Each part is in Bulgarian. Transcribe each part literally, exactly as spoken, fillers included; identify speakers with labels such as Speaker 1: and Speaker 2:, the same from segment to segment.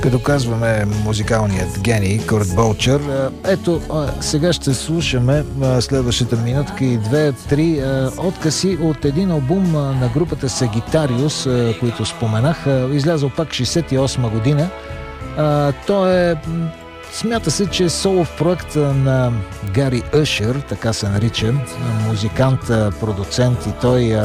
Speaker 1: Като казваме музикалният гений Кърт Бълчър. Ето, сега ще слушаме следващата минутка и две-три откъси от един албум на групата Сагитариус, които споменах. Излязъл пак шейсет и осма година. Той е, смята се, че е солов проект на Гари Ушър, така се нарича, музикант, продуцент, и той...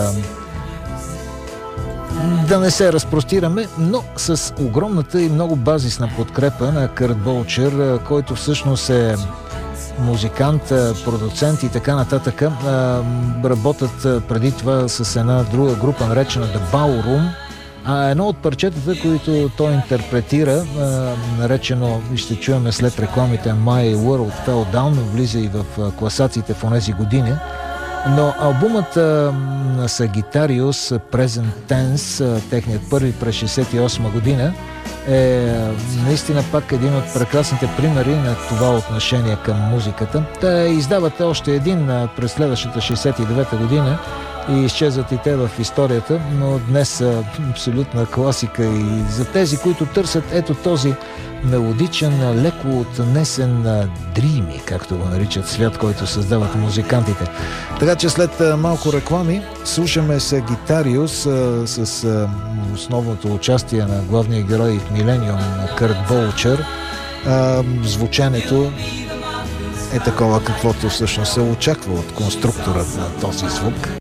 Speaker 1: Да не се разпростираме, но с огромната и много базисна подкрепа на Кърт Бълчър, който всъщност е музикант, продуцент и така нататък. Работят преди това с една друга група, наречена The Ballroom. А едно от парчетата, които той интерпретира, наречено, и ще чуем след рекламите, My World Fell Down, влиза и в класациите в онези години. Но албумът на Сагитариус, Present Tense, техният първи през шейсет и осма година, е наистина пак един от прекрасните примери на това отношение към музиката. Те издават още един през следващата шейсет и девета година и изчезват и те в историята, но днес са абсолютна класика и за тези, които търсят ето този мелодичен, леко отнесен дрими, както го наричат, свят, който създават музикантите. Така че след малко реклами слушаме Сагитариус с основното участие на главния герой в Милениум Кърт Бълчър. Звученето е такова, каквото всъщност се очаква от конструктора на този звук.